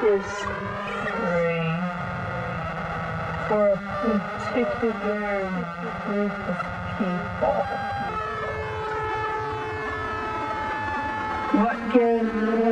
is free for a particular group of people. What gives